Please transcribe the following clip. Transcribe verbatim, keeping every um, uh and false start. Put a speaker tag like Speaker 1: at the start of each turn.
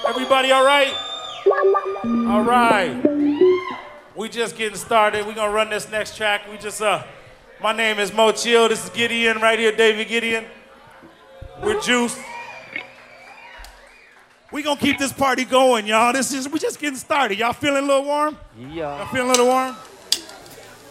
Speaker 1: Everybody all right? All right. We just getting started. We're gonna run this next track. We just, uh, my name is Mo Chill. This is Gideon right here, David Gideon. We're Juice. We gonna keep this party going, y'all. This is, we just getting started. Y'all feeling a little warm?
Speaker 2: Yeah.
Speaker 1: Y'all feeling a little warm?